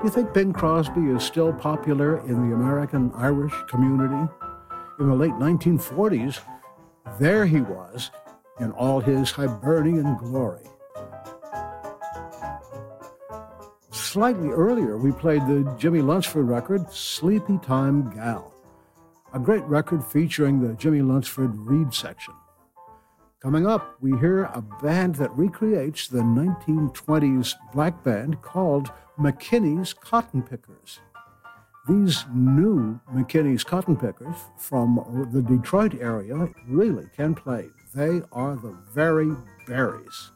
You think Bing Crosby is still popular in the American Irish community? In the late 1940s, there he was in all his Hibernian glory. Slightly earlier, we played the Jimmy Lunceford record, Sleepy Time Gal, a great record featuring the Jimmy Lunceford Reed section. Coming up, we hear a band that recreates the 1920s black band called McKinney's Cotton Pickers. These new McKinney's Cotton Pickers from the Detroit area really can play. They are the very berries.